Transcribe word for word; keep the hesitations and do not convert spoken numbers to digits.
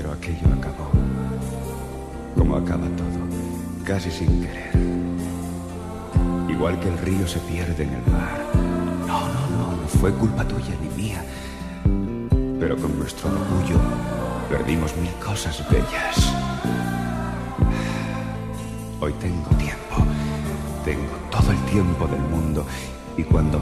Pero aquello acabó, como acaba todo, casi sin querer. Igual que el río se pierde en el mar. No, no, no, no fue culpa tuya ni mía. Pero con nuestro orgullo perdimos mil cosas bellas. Hoy tengo tiempo, tengo todo el tiempo del mundo, y cuando